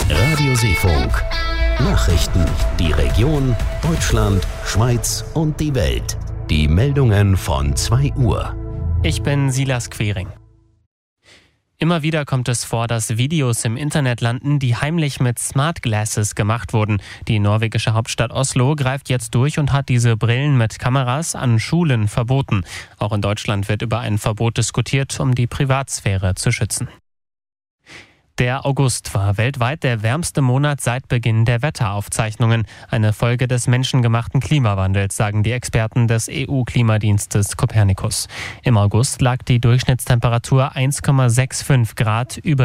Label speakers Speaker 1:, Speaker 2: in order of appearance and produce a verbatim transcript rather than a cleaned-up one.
Speaker 1: Radioseefunk. Nachrichten, die Region, Deutschland, Schweiz und die Welt. Die Meldungen von zwei Uhr.
Speaker 2: Ich bin Silas Quering. Immer wieder kommt es vor, dass Videos im Internet landen, die heimlich mit Smart Glasses gemacht wurden. Die norwegische Hauptstadt Oslo greift jetzt durch und hat diese Brillen mit Kameras an Schulen verboten. Auch in Deutschland wird über ein Verbot diskutiert, um die Privatsphäre zu schützen. Der August war weltweit der wärmste Monat seit Beginn der Wetteraufzeichnungen. Eine Folge des menschengemachten Klimawandels, sagen die Experten des E U-Klimadienstes Copernicus. Im August lag die Durchschnittstemperatur eins Komma fünfundsechzig Grad über